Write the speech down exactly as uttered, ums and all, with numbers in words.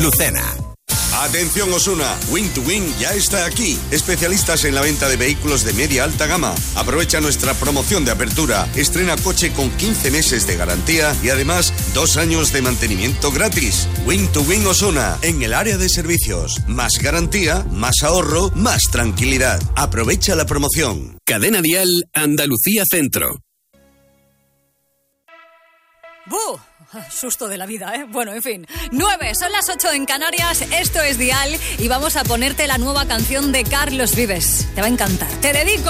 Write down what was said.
Lucena. Atención Osuna, Win to Win ya está aquí. Especialistas en la venta de vehículos de media alta gama. Aprovecha nuestra promoción de apertura. Estrena coche con quince meses de garantía y además dos años de mantenimiento gratis. Win to Win Osuna, en el área de servicios. Más garantía, más ahorro, más tranquilidad. Aprovecha la promoción. Cadena Dial, Andalucía Centro. ¡Buh! Susto de la vida, ¿eh? Bueno, en fin. Nueve, son las ocho en Canarias, esto es Dial y vamos a ponerte la nueva canción de Carlos Vives. Te va a encantar. Te dedico